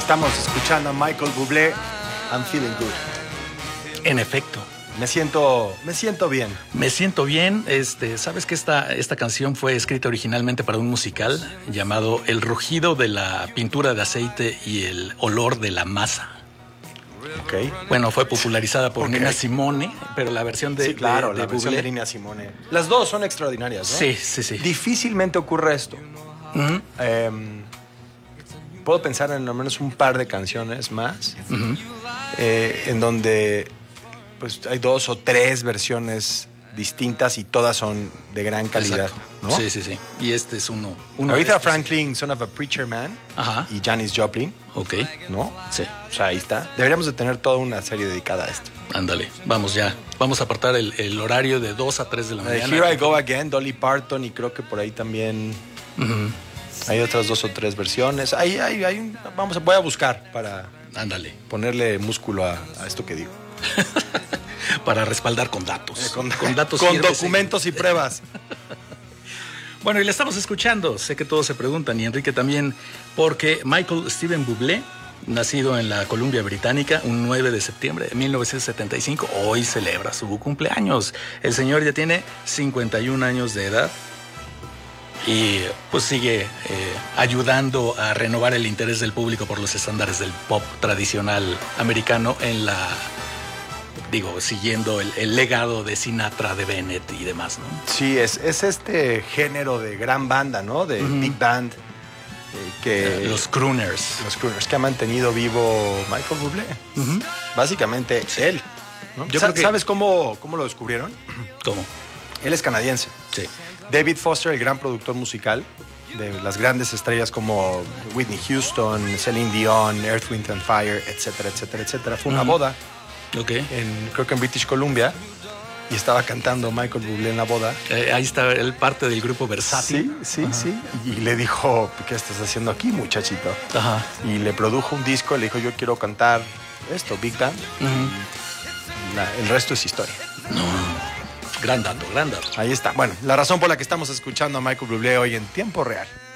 Estamos escuchando a Michael Bublé, I'm Feeling Good. En efecto. Me siento bien. Me siento bien. Sabes que esta canción fue escrita originalmente para un musical llamado El rugido de la pintura de aceite y el olor de la masa. Okay. Bueno, fue popularizada por Nina Simone, pero la versión de sí, claro, de la versión de Nina Simone. Las dos son extraordinarias, ¿no? Sí. Difícilmente ocurre esto. Uh-huh. Puedo pensar en al menos un par de canciones más, uh-huh, en donde pues hay 2 o 3 versiones distintas y todas son de gran calidad, ¿no? Sí. Y este es uno Aretha Franklin, Son of a Preacher Man, ajá, y Janis Joplin. Ok. ¿No? Sí. O sea, ahí está. Deberíamos de tener toda una serie dedicada a esto. Ándale, vamos ya. Vamos a apartar el horario de 2 a 3 de la mañana. Here I Go Again, Dolly Parton, y creo que por ahí también uh-huh, hay otras 2 o 3 versiones. Voy a buscar para ponerle músculo a esto que digo. Para respaldar con datos. Con datos con documentos y pruebas. Bueno, y le estamos escuchando. Sé que todos se preguntan, y Enrique también, porque Michael Steven Bublé, nacido en la Columbia Británica un 9 de septiembre de 1975, hoy celebra su cumpleaños. El señor ya tiene 51 años de edad y pues sigue ayudando a renovar el interés del público por los estándares del pop tradicional americano siguiendo el legado de Sinatra, de Bennett y demás, ¿no? Sí, es este género de gran banda, ¿no? De uh-huh, big band. Los crooners. Los crooners que ha mantenido vivo Michael Bublé. Uh-huh. Básicamente él, ¿no? ¿Sabes cómo lo descubrieron? ¿Cómo? Él es canadiense. Sí. David Foster, el gran productor musical de las grandes estrellas como Whitney Houston, Celine Dion, Earth, Wind and Fire, etcétera. Fue una boda. Okay. Creo que en British Columbia, y estaba cantando Michael Bublé en la boda. Ahí está él, parte del grupo Versátil. Sí. Y le dijo, ¿qué estás haciendo aquí, muchachito? Ajá. Y le produjo un disco, le dijo, yo quiero cantar esto, Big Band. Uh-huh. El resto es historia. No, gran dato. Ahí está. Bueno, la razón por la que estamos escuchando a Michael Bublé hoy en tiempo real.